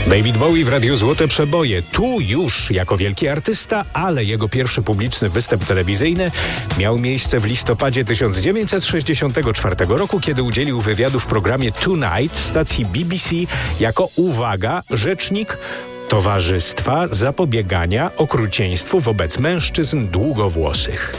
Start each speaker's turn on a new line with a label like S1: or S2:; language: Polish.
S1: David Bowie w Radiu Złote Przeboje. Tu już jako wielki artysta, ale jego pierwszy publiczny występ telewizyjny miał miejsce w listopadzie 1964 roku, kiedy udzielił wywiadu w programie Tonight stacji BBC jako, uwaga, rzecznik Towarzystwa Zapobiegania Okrucieństwu wobec Mężczyzn Długowłosych.